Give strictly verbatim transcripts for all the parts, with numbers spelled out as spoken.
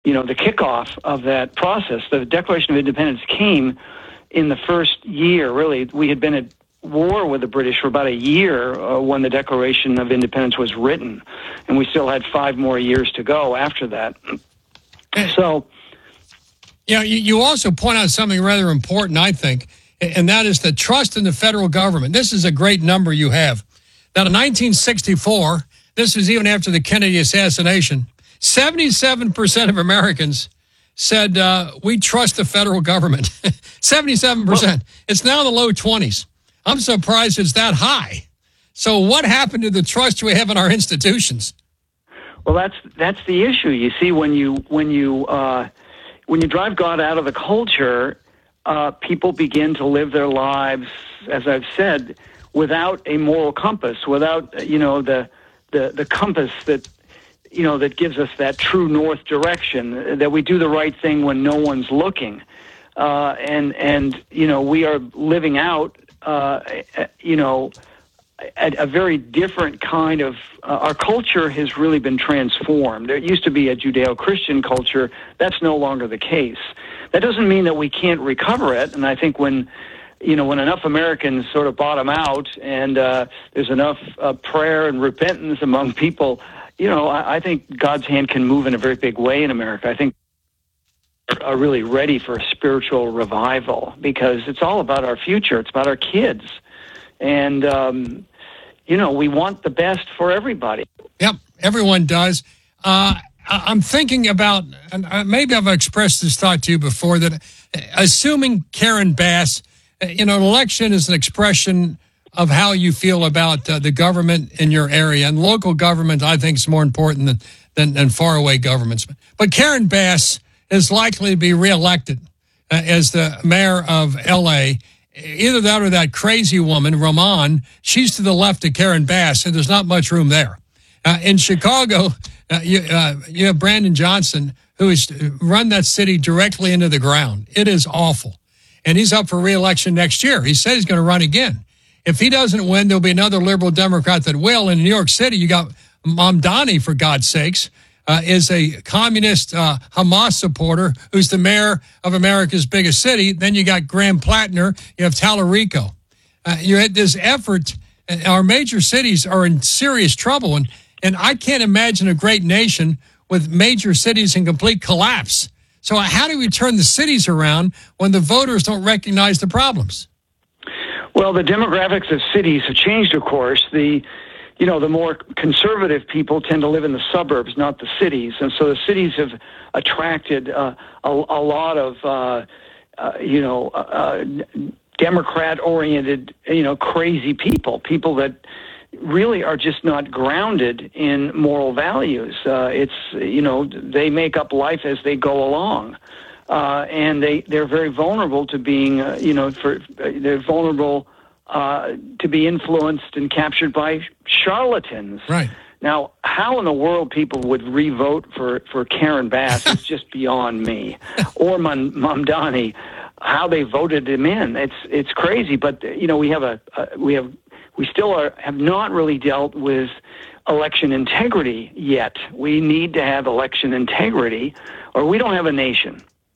you know, the kickoff of that process. The Declaration of Independence came in the first year, really. We had been at war with the British for about a year uh, when the Declaration of Independence was written, and we still had five more years to go after that. So, you know, you, you also point out something rather important, I think, and that is the trust in the federal government. This is a great number you have. Now, in nineteen sixty-four, this was even after the Kennedy assassination, seventy-seven percent of Americans said, uh, we trust the federal government. seventy-seven percent. Well, it's now in the low twenties. I'm surprised it's that high. So what happened to the trust we have in our institutions? Well, that's that's the issue. You see, when you when you uh, when you drive God out of the culture, uh, people begin to live their lives, as I've said, without a moral compass, without you know the the the compass that you know that gives us that true north direction. That we do the right thing when no one's looking, uh, and and you know we are living out. Uh, you know, a, a very different kind of, uh, our culture has really been transformed. There used to be a Judeo-Christian culture. That's no longer the case. That doesn't mean that we can't recover it. And I think when, you know, when enough Americans sort of bottom out and uh, there's enough uh, prayer and repentance among people, you know, I, I think God's hand can move in a very big way in America. I think are really ready for a spiritual revival because it's all about our future. It's about our kids. And, um, you know, we want the best for everybody. Yep, everyone does. Uh, I'm thinking about, and maybe I've expressed this thought to you before, that assuming Karen Bass, you know, an election is an expression of how you feel about uh, the government in your area. And local government, I think, is more important than, than, than faraway governments. But Karen Bass is likely to be reelected uh, as the mayor of L A. Either that or that crazy woman, Roman, she's to the left of Karen Bass, and there's not much room there. Uh, in Chicago, uh, you, uh, you have Brandon Johnson, who has run that city directly into the ground. It is awful. And he's up for reelection next year. He said he's going to run again. If he doesn't win, there'll be another liberal Democrat that will. In New York City, you got Mamdani, for God's sakes. Uh, is a communist uh, Hamas supporter who's the mayor of America's biggest city. Then you got Graham Plattner. You have Tallarico. Uh, you had this effort. Our major cities are in serious trouble. And, and I can't imagine a great nation with major cities in complete collapse. So how do we turn the cities around when the voters don't recognize the problems? Well, the demographics of cities have changed, of course. The You know, the more conservative people tend to live in the suburbs, not the cities. And so the cities have attracted uh, a, a lot of, uh, uh, you know, uh, Democrat-oriented, you know, crazy people, people that really are just not grounded in moral values. Uh, it's, you know, they make up life as they go along. Uh, and they, they're very vulnerable to being, uh, you know, for they're vulnerable Uh, to be influenced and captured by charlatans. Right. Now, how in the world people would re-vote for, for Karen Bass is just beyond me. Or Mam- Mamdani, how they voted him in. It's it's crazy. But you know, we have a, a we have we still are have not really dealt with election integrity yet. We need to have election integrity, or we don't have a nation.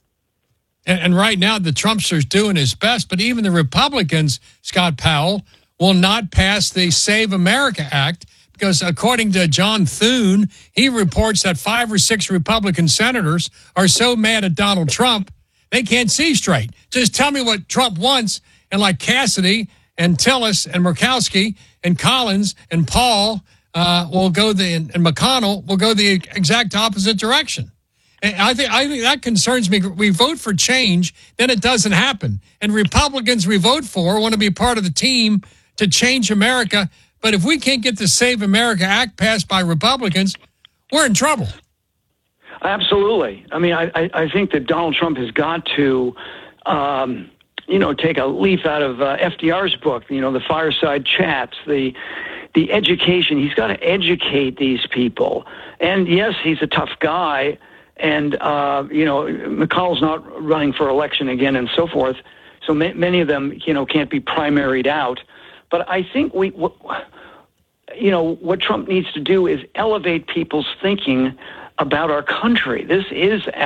And right now, the Trumpster's doing his best, but even the Republicans, Scott Powell, will not pass the Save America Act because, according to John Thune, he reports that five or six Republican senators are so mad at Donald Trump, they can't see straight. Just tell me what Trump wants, and like Cassidy and Tillis and Murkowski and Collins and Paul uh, will go the and McConnell will go the exact opposite direction. I think I think that concerns me. We vote for change, then it doesn't happen. And Republicans we vote for want to be part of the team to change America. But if we can't get the Save America Act passed by Republicans, we're in trouble. Absolutely. I mean, I, I think that Donald Trump has got to, um, you know, take a leaf out of uh, F D R's book, you know, the fireside chats, the the education. He's got to educate these people. And yes, he's a tough guy. And, uh, you know, McConnell's not running for election again and so forth. So ma- many of them, you know, can't be primaried out. But I think we, w- you know, what Trump needs to do is elevate people's thinking about our country. This is